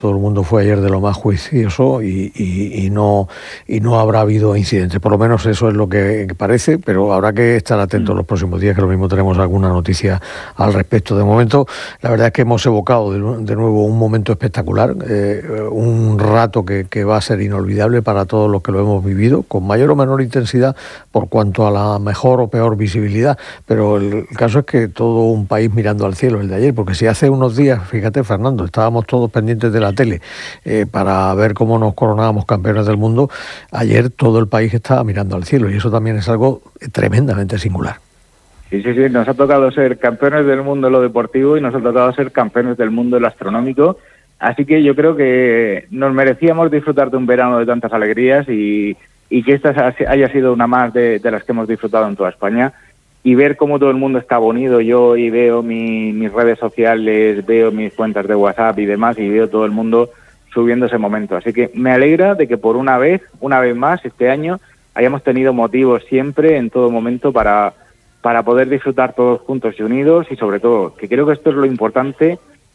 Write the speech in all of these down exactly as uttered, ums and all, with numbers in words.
Todo el mundo fue ayer de lo más juicioso y, y, y, no, y no habrá habido incidentes. Por lo menos eso es lo que parece, pero habrá que estar atentos los próximos días, que lo mismo tenemos alguna noticia al respecto. De momento, la verdad es que hemos evocado de, de nuevo un momento espectacular, eh, un rato que, que va a ser inolvidable para todos los que lo hemos vivido, con mayor o menor intensidad por cuanto a la mejor o peor visibilidad. Pero el caso es que todo un país mirando al cielo el de ayer, porque si hace unos días, fíjate, Fernando, estábamos todos pendientes de la tele eh, para ver cómo nos coronábamos campeones del mundo, ayer todo el país estaba mirando al cielo y eso también es algo tremendamente singular. Sí, sí, sí, nos ha tocado ser campeones del mundo en lo deportivo y nos ha tocado ser campeones del mundo en lo astronómico, así que yo creo que nos merecíamos disfrutar de un verano de tantas alegrías y, y que esta haya sido una más de, de las que hemos disfrutado en toda España. Y ver cómo todo el mundo está unido, yo hoy veo mi, mis redes sociales, veo mis cuentas de WhatsApp y demás, y veo todo el mundo subiendo ese momento. Así que me alegra de que por una vez, una vez más, este año, hayamos tenido motivos siempre, en todo momento, para, para poder disfrutar todos juntos y unidos, y sobre todo, que creo que esto es lo importante,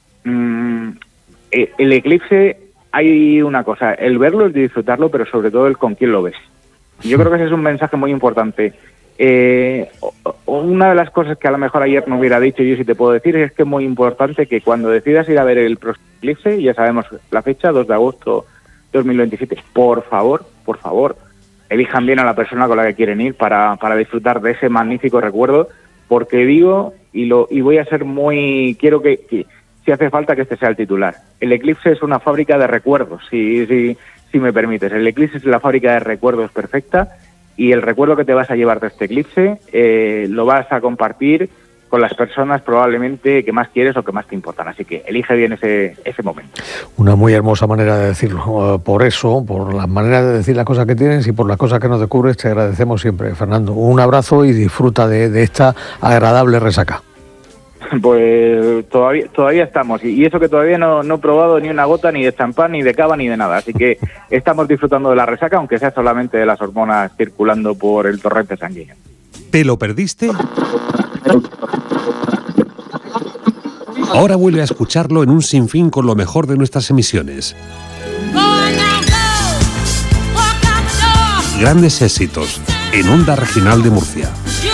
mmm, el eclipse, hay una cosa, el verlo, el disfrutarlo, pero sobre todo el con quién lo ves. Y yo creo que ese es un mensaje muy importante. Eh, una de las cosas que a lo mejor ayer no hubiera dicho, yo sí te puedo decir, es que es muy importante que cuando decidas ir a ver el próximo eclipse, ya sabemos la fecha, dos de agosto de dos mil veintisiete, por favor, por favor, elijan bien a la persona con la que quieren ir para, para disfrutar de ese magnífico recuerdo, porque digo, y lo y voy a ser muy, quiero que, que si hace falta que este sea el titular, el eclipse es una fábrica de recuerdos, si, si, si me permites, el eclipse es la fábrica de recuerdos perfecta. Y el recuerdo que te vas a llevar de este eclipse eh, lo vas a compartir con las personas probablemente que más quieres o que más te importan. Así que elige bien ese, ese momento. Una muy hermosa manera de decirlo. Por eso, por las maneras de decir las cosas que tienes y por las cosas que nos descubres, te agradecemos siempre, Fernando. Un abrazo y disfruta de, de esta agradable resaca. Pues todavía todavía estamos, y eso que todavía no, no he probado ni una gota ni de champán, ni de cava, ni de nada, así que estamos disfrutando de la resaca, aunque sea solamente de las hormonas circulando por el torrente sanguíneo. ¿Te lo perdiste? Ahora vuelve a escucharlo en un sinfín con lo mejor de nuestras emisiones. Grandes éxitos en Onda Regional de Murcia.